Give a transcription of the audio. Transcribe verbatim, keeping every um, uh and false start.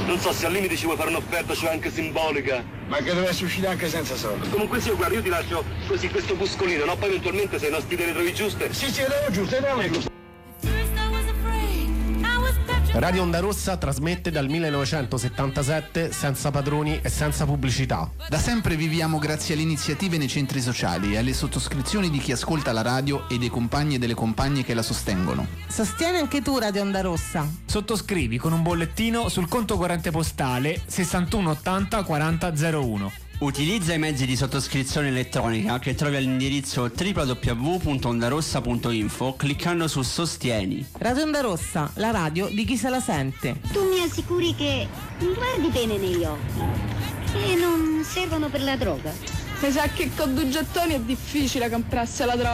Non so se al limite ci vuoi fare un'offerta, cioè anche simbolica. Ma che dovresti uscire anche senza soldi. Comunque sì, guarda, io ti lascio così questo buscolino, no? Poi eventualmente se i nostri te le trovi giuste. Sì, sì, le trovo giuste, andiamo giusto. Radio Onda Rossa trasmette dal millenovecentosettantasette senza padroni e senza pubblicità. Da sempre viviamo grazie alle iniziative nei centri sociali e alle sottoscrizioni di chi ascolta la radio e dei compagni e delle compagne che la sostengono. Sostieni anche tu Radio Onda Rossa. Sottoscrivi con un bollettino sul conto corrente postale sessantuno ottanta quaranta zero uno. Utilizza i mezzi di sottoscrizione elettronica che trovi all'indirizzo w w w punto ondarossa punto info cliccando su Sostieni. Radio Onda Rossa, la radio di chi se la sente. Tu mi assicuri che mi guardi bene negli occhi e non servono per la droga? Mi sa che con due gettoni è difficile comprarsi la droga.